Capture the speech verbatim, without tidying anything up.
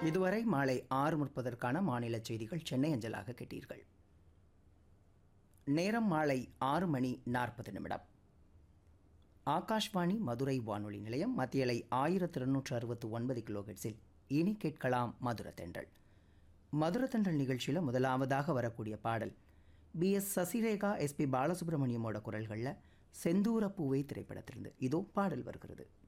இதுவரை மாலை ஆறு முப்பதற்கான மாநில செய்திகள் சென்னை அஞ்சலாக கேட்டீர்கள். நேரம் மாலை ஆறு மணி நாற்பது நிமிடம். ஆகாஷ்வாணி மதுரை வானொலி நிலையம். மத்தியலை ஆயிரத்தி இருநூற்று அறுபத்தி ஒன்பது கிலோஹெட்ஸில் இனி கேட்கலாம் மதுர தென்றல். மதுர தென்றல் நிகழ்ச்சியில் முதலாவதாக வரக்கூடிய பாடல் B S Sasirekha, S B பாலசுப்ரமணியமோட குரல்களில் செந்தூர பூவை திரைப்படத்திலிருந்து இதோ பாடல் வருகிறது.